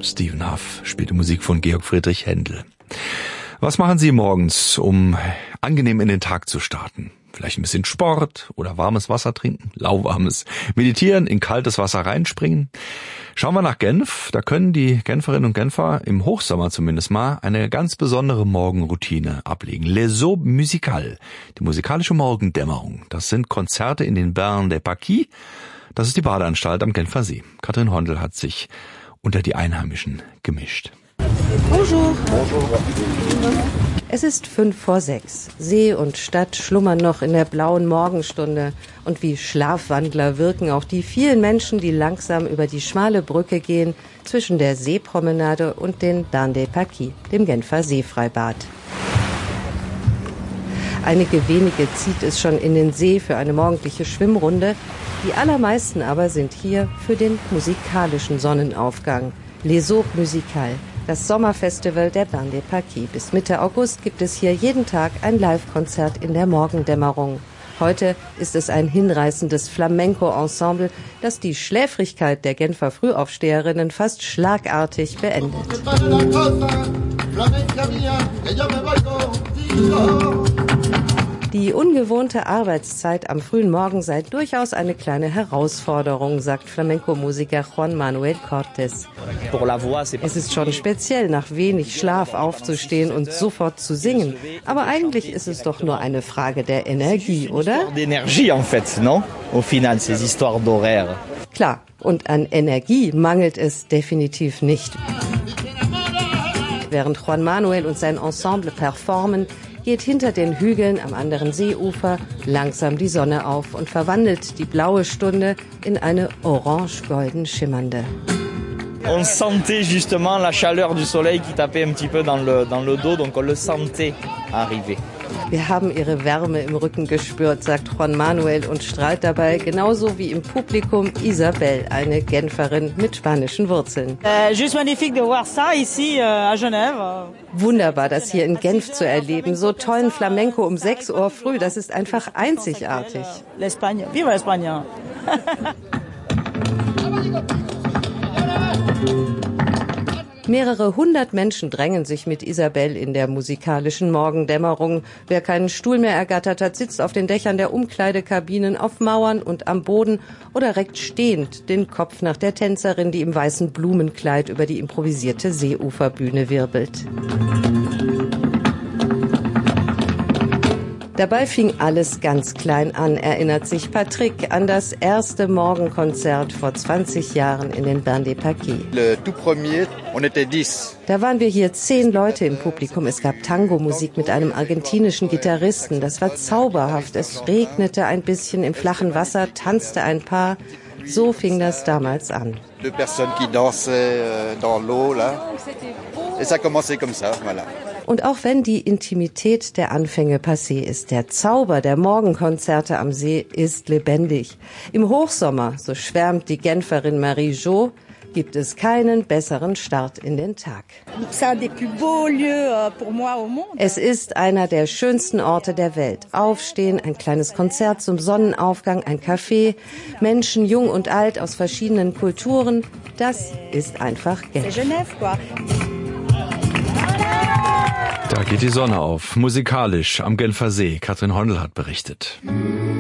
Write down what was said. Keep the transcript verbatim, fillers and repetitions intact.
Stephen Huff spielte Musik von Georg Friedrich Händel. Was machen Sie morgens, um angenehm in den Tag zu starten? Vielleicht ein bisschen Sport oder warmes Wasser trinken, lauwarmes, meditieren, in kaltes Wasser reinspringen. Schauen wir nach Genf, da können die Genferinnen und Genfer im Hochsommer zumindest mal eine ganz besondere Morgenroutine ablegen. Les Aubes Musicales, die musikalische Morgendämmerung. Das sind Konzerte in den Bains des Paquis. Das ist die Badeanstalt am Genfer See. Katrin Hondel hat sich unter die Einheimischen gemischt. Bonjour. Es ist fünf vor sechs. See und Stadt schlummern noch in der blauen Morgenstunde. Und wie Schlafwandler wirken auch die vielen Menschen, die langsam über die schmale Brücke gehen zwischen der Seepromenade und den Bains des Paquis, dem Genfer Seefreibad. Einige wenige zieht es schon in den See für eine morgendliche Schwimmrunde. Die allermeisten aber sind hier für den musikalischen Sonnenaufgang. Les Aubes Musicales, das Sommerfestival der Bains des Paquis. Bis Mitte August gibt es hier jeden Tag ein Live-Konzert in der Morgendämmerung. Heute ist es ein hinreißendes Flamenco-Ensemble, das die Schläfrigkeit der Genfer Frühaufsteherinnen fast schlagartig beendet. Die ungewohnte Arbeitszeit am frühen Morgen sei durchaus eine kleine Herausforderung, sagt Flamenco-Musiker Juan Manuel Cortés. Es ist schon speziell, nach wenig Schlaf aufzustehen und sofort zu singen. Aber eigentlich ist es doch nur eine Frage der Energie, oder? Klar, und an Energie mangelt es definitiv nicht. Während Juan Manuel und sein Ensemble performen, geht hinter den Hügeln am anderen Seeufer langsam die Sonne auf und verwandelt die blaue Stunde in eine orange-golden schimmernde. On sentait justement la chaleur du soleil qui tapait un petit peu dans le, dans le dos, donc on le sentait arriver. Wir haben ihre Wärme im Rücken gespürt, sagt Juan Manuel und strahlt dabei, genauso wie im Publikum, Isabel, eine Genferin mit spanischen Wurzeln. Äh, juste magnifique de voir ça ici äh, à Genève. Wunderbar, das hier in Genf zu erleben. So tollen Flamenco um sechs Uhr früh, das ist einfach einzigartig. L'Espagne, viva España. Mehrere hundert Menschen drängen sich mit Isabel in der musikalischen Morgendämmerung. Wer keinen Stuhl mehr ergattert hat, sitzt auf den Dächern der Umkleidekabinen, auf Mauern und am Boden oder reckt stehend den Kopf nach der Tänzerin, die im weißen Blumenkleid über die improvisierte Seeuferbühne wirbelt. Dabei fing alles ganz klein an, erinnert sich Patrick an das erste Morgenkonzert vor zwanzig Jahren in den Bains des Paquis. Da waren wir hier zehn Leute im Publikum. Es gab Tango-Musik mit einem argentinischen Gitarristen. Das war zauberhaft. Es regnete ein bisschen im flachen Wasser, tanzte ein Paar. So fing das damals an. Und auch wenn die Intimität der Anfänge passé ist, der Zauber der Morgenkonzerte am See ist lebendig. Im Hochsommer, so schwärmt die Genferin Marie Jo, gibt es keinen besseren Start in den Tag. Es ist einer der schönsten Orte der Welt. Aufstehen, ein kleines Konzert zum Sonnenaufgang, ein Café, Menschen jung und alt aus verschiedenen Kulturen. Das ist einfach Genf. Da geht die Sonne auf, musikalisch am Genfer See. Katrin Hondel hat berichtet.